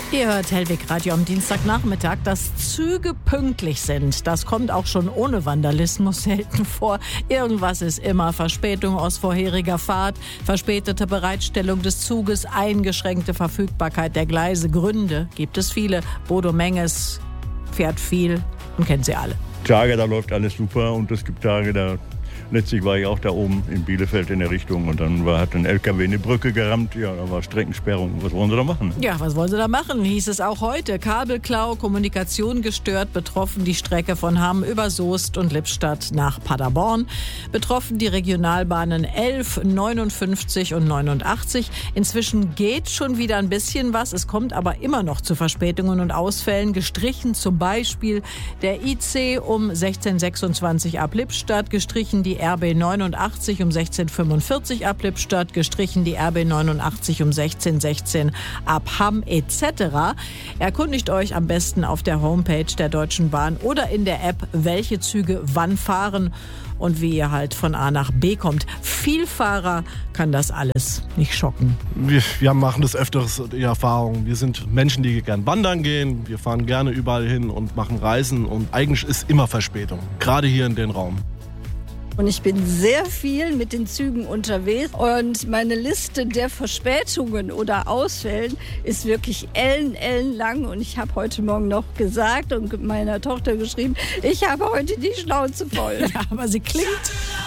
Ihr hört Hellwig Radio am Dienstagnachmittag, dass Züge pünktlich sind. Das kommt auch schon ohne Vandalismus selten vor. Irgendwas ist immer. Verspätung aus vorheriger Fahrt, verspätete Bereitstellung des Zuges, eingeschränkte Verfügbarkeit der Gleise. Gründe gibt es viele. Bodo Menges fährt viel und kennt sie alle. Tage, da läuft alles super, und es gibt Tage, da letztlich war ich auch da oben in Bielefeld in der Richtung, und dann hat ein LKW eine Brücke gerammt. Ja, da war Streckensperrung. Was wollen sie da machen? Ja, was wollen sie da machen, hieß es auch heute. Kabelklau, Kommunikation gestört, betroffen die Strecke von Hamm über Soest und Lippstadt nach Paderborn. Betroffen die Regionalbahnen 11, 59 und 89. Inzwischen geht schon wieder ein bisschen was. Es kommt aber immer noch zu Verspätungen und Ausfällen. Gestrichen zum Beispiel der IC um 16:26 ab Lippstadt, gestrichen die RB 89 um 16:45 ab Lippstadt, gestrichen die RB 89 um 16:16 ab Hamm etc. Erkundigt euch am besten auf der Homepage der Deutschen Bahn oder in der App, welche Züge wann fahren und wie ihr halt von A nach B kommt. Vielfahrer kann das alles nicht schocken. Wir machen das öfters, die Erfahrung. Wir sind Menschen, die gern wandern gehen. Wir fahren gerne überall hin und machen Reisen, und eigentlich ist immer Verspätung, gerade hier in den Raum. Und ich bin sehr viel mit den Zügen unterwegs, und meine Liste der Verspätungen oder Ausfällen ist wirklich ellenlang, und ich habe heute Morgen noch gesagt und meiner Tochter geschrieben, ich habe heute die Schnauze voll. Ja, aber sie klingt